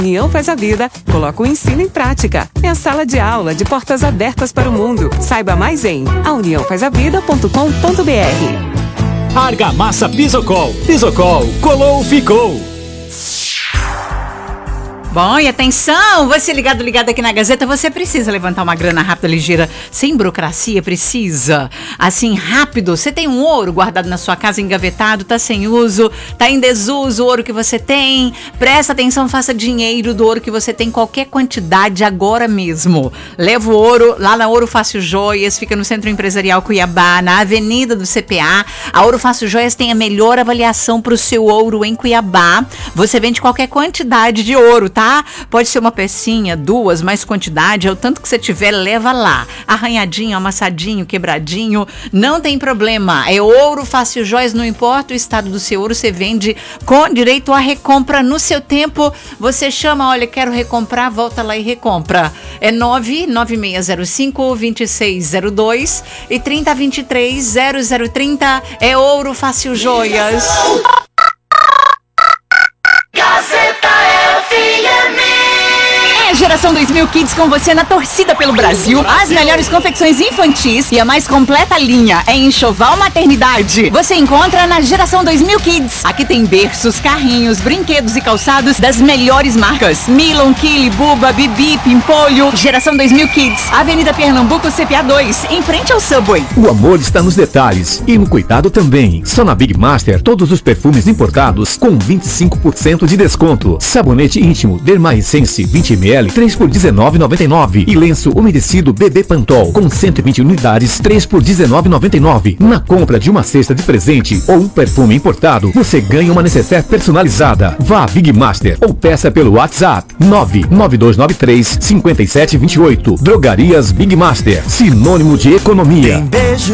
União Faz a Vida coloca o ensino em prática. É a sala de aula de portas abertas para o mundo. Saiba mais em auniãofazavida.com.br. Argamassa Pisocol. Pisocol, colou, ficou. Bom, e atenção, você ligado aqui na Gazeta, você precisa levantar uma grana rápida, ligeira, sem burocracia, precisa, assim, rápido. Você tem um ouro guardado na sua casa, engavetado, tá sem uso, tá em desuso, o ouro que você tem, presta atenção, faça dinheiro do ouro que você tem, qualquer quantidade, agora mesmo. Leva o ouro lá na Ouro Fácil Joias, fica no Centro Empresarial Cuiabá, na Avenida do CPA. A Ouro Fácil Joias tem a melhor avaliação pro seu ouro em Cuiabá. Você vende qualquer quantidade de ouro, tá? Pode ser uma pecinha, duas, mais quantidade, é o tanto que você tiver, leva lá. Arranhadinho, amassadinho, quebradinho, não tem problema. É Ouro Fácil Joias, não importa o estado do seu ouro, você vende com direito à recompra no seu tempo. Você chama, olha, quero recomprar, volta lá e recompra. É 99605-2602 e 3023-0030. É Ouro Fácil Joias. Geração 2000 Kids com você na torcida pelo Brasil. As melhores confecções infantis e a mais completa linha é enxoval maternidade. Você encontra na Geração 2000 Kids. Aqui tem berços, carrinhos, brinquedos e calçados das melhores marcas. Milon, Kili, Buba, Bibi, Pimpolho. Geração 2000 Kids. Avenida Pernambuco, CPA 2, em frente ao Subway. O amor está nos detalhes e no cuidado também. Só na Big Master, todos os perfumes importados com 25% de desconto. Sabonete íntimo Derma Essence 20 ml 3 por R$19,99 e lenço umedecido Bebê Pantol com 120 unidades 3 por R$19,99. Na compra de uma cesta de presente ou um perfume importado, você ganha uma necessaire personalizada. Vá a Big Master ou peça pelo WhatsApp 99293-5728. Drogarias Big Master, sinônimo de economia.